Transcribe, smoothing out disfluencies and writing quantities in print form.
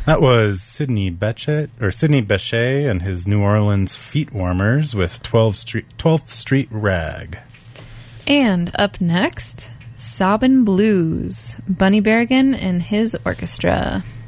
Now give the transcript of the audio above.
That was Sidney Bechet and his New Orleans Feet Warmers with 12th Street Rag. And up next, Sobbin' Blues, Bunny Berrigan and his orchestra.